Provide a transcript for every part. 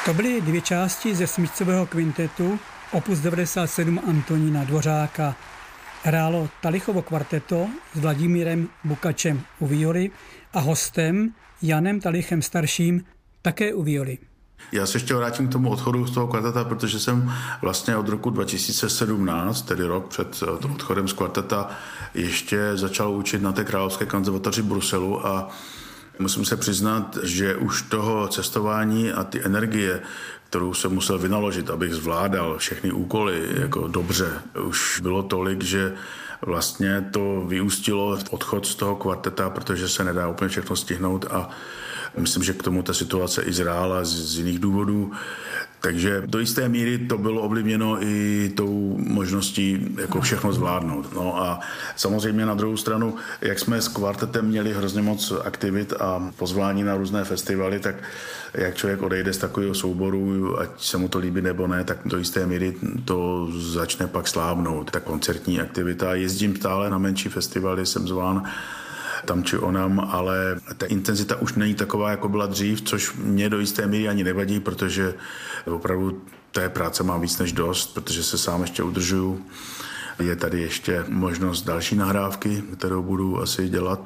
To byly dvě části ze smyčcového kvintetu opus 97 Antonína Dvořáka. Hrálo Talichovo kvarteto s Vladimírem Bukačem u violy a hostem Janem Talichem starším také u violy. Já se ještě vrátím k tomu odchodu z toho kvarteta, protože jsem vlastně od roku 2017, tedy rok před odchodem z kvarteta, ještě začal učit na té Královské konzervatoři v Bruselu a musím se přiznat, že už toho cestování a ty energie, kterou jsem musel vynaložit, abych zvládal všechny úkoly jako dobře, už bylo tolik, že vlastně to vyústilo v odchod z toho kvarteta, protože se nedá úplně všechno stihnout a myslím, že k tomu ta situace i zrála z jiných důvodů. Takže do jisté míry to bylo ovlivněno i tou možností jako všechno zvládnout. No a samozřejmě na druhou stranu, jak jsme s kvartetem měli hrozně moc aktivit a pozvání na různé festivaly, tak jak člověk odejde z takového souboru, ať se mu to líbí nebo ne, tak do jisté míry to začne pak slábnout. Ta koncertní aktivita. Jezdím stále na menší festivaly, jsem zván tam či onam, ale ta intenzita už není taková, jako byla dřív, což mě do jisté míry ani nevadí, protože opravdu té práce mám víc než dost, protože se sám ještě udržuju. Je tady ještě možnost další nahrávky, kterou budu asi dělat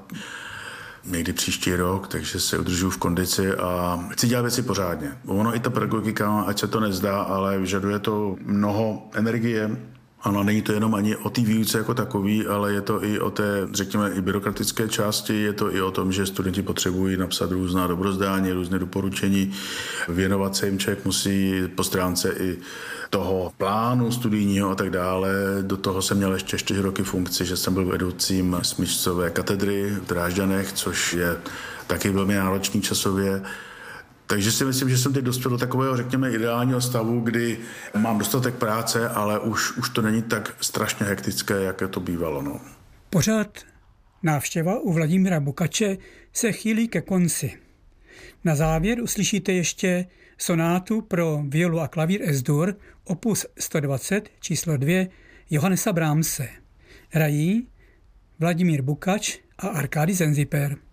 někdy příští rok, takže se udržuju v kondici a chci dělat věci pořádně. Ono i ta pedagogika, ať se to nezdá, ale vyžaduje to mnoho energie. Ano, není to jenom ani o té výuce jako takový, ale je to i o té, řekněme, i byrokratické části, je to i o tom, že studenti potřebují napsat různá dobrozdání, různé doporučení, věnovat se jim, člověk musí po stránce i toho plánu studijního a tak dále. Do toho jsem měl ještě 4 roky funkci, že jsem byl vedoucím smyčcové katedry v Drážďanech, což je taky velmi náročný časově. Takže si myslím, že jsem teď dospěl do takového, řekněme, ideálního stavu, kdy mám dostatek práce, ale už to není tak strašně hektické, jak to bývalo. No. Pořád návštěva u Vladimíra Bukače se chýlí ke konci. Na závěr uslyšíte ještě sonátu pro violu a klavír S-dur, opus 120, číslo 2, Johannesa Brahmse. Hrají Vladimír Bukač a Arkady Zenziper.